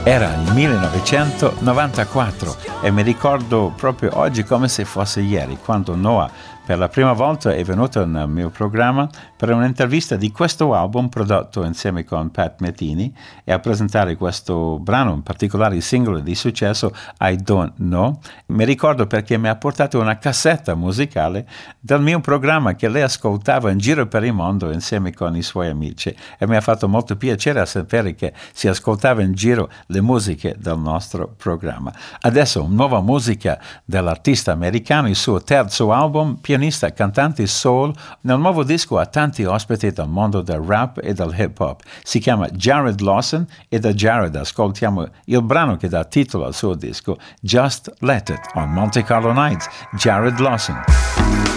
Era il 1994 e mi ricordo proprio oggi come se fosse ieri, quando Noah per la prima volta è venuto nel mio programma per un'intervista di questo album prodotto insieme con Pat Metheny e a presentare questo brano, in particolare il singolo di successo I Don't Know. Mi ricordo perché mi ha portato una cassetta musicale del mio programma che lei ascoltava in giro per il mondo insieme con i suoi amici e mi ha fatto molto piacere a sapere che si ascoltava in giro le musiche del nostro programma. Adesso nuova musica dell'artista americano, il suo terzo album, pianista, cantante soul. Nel nuovo disco ha tanti ospiti dal mondo del rap e del hip hop. Si chiama Jared Lawson e da Jared ascoltiamo il brano che dà titolo al suo disco, Just Let It, on Monte Carlo Nights, Jared Lawson.